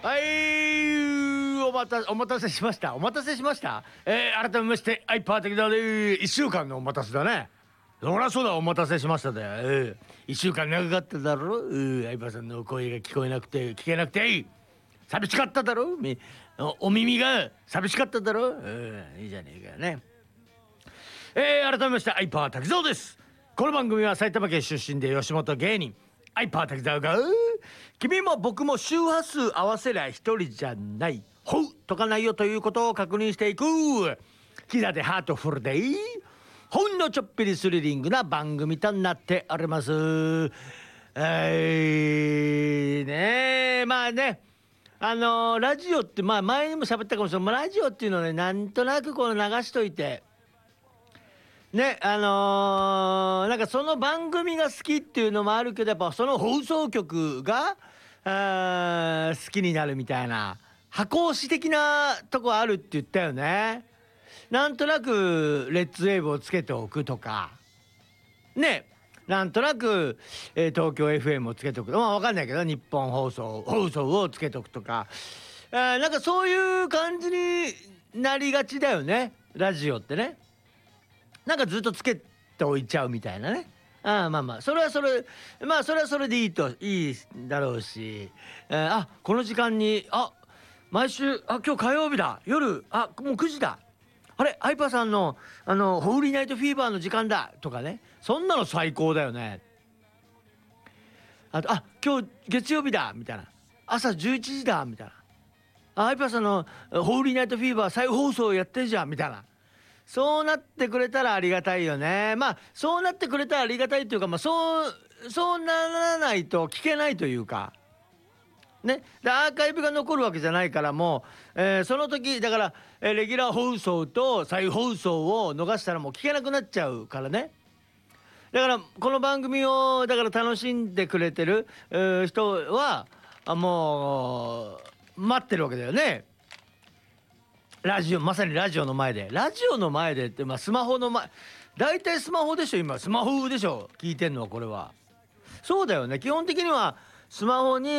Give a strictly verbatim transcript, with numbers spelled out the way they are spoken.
はい、お待たお待たせしましたお待たせしましたえー、改めましてアイパー的だね。いっしゅうかんのお待たせだね。そりゃそうだ、お待たせしましただよ、えー、いっしゅうかん長かっただろう。アイパーさんの声が聞こえなくて聞けなくて寂しかっただろ。み お, お耳が寂しかっただろ。うん、いいじゃねえかよね。えー、改めましてアイパー滝沢です。この番組は埼玉県出身で吉本芸人アイパー滝沢が君も僕も周波数合わせりゃ一人じゃないほうとかないよということを確認していくキザでハートフルでほんのちょっぴりスリリングな番組となっております。はいね、まあね、あのー、ラジオってまあ前にも喋ったかもしれない。ラジオっていうのはね、なんとなくこう流しといてね、あのー、なんかその番組が好きっていうのもあるけど、やっぱその放送局があ好きになるみたいな箱推し的なとこあるって言ったよね。なんとなくレッツウェーブをつけておくとかね、なんとなく、えー、東京 エフエム をつけておく、まあ分かんないけど日本放送放送をつけておくとか、あーなんかそういう感じになりがちだよね、ラジオってね。なんかずっとつけておいちゃうみたいなね。ああ、まあまあそれはそれ、まあそれはそれでいいといいだろうし、えー、あこの時間にあ毎週あ今日火曜日だ夜あもうくじだあれアイパーさんのあのホーリーナイトフィーバーの時間だとかね、そんなの最高だよね。あとあ今日月曜日だみたいな、朝じゅういちじだみたいな、あアイパーさんのホーリーナイトフィーバー再放送やってるじゃんみたいな、そうなってくれたらありがたいよね。まあそうなってくれたらありがたいというか、まあそうそうならないと聞けないというかね。でアーカイブが残るわけじゃないからもう、えー、その時だから、えー、レギュラー放送と再放送を逃したらもう聞けなくなっちゃうからね。だからこの番組をだから楽しんでくれてる、えー、人はあもう待ってるわけだよね。ラジオ、まさにラジオの前でラジオの前でって、まあ、スマホの前大体スマホでしょ今、スマホでしょ聞いてんのは。これはそうだよね、基本的にはスマホに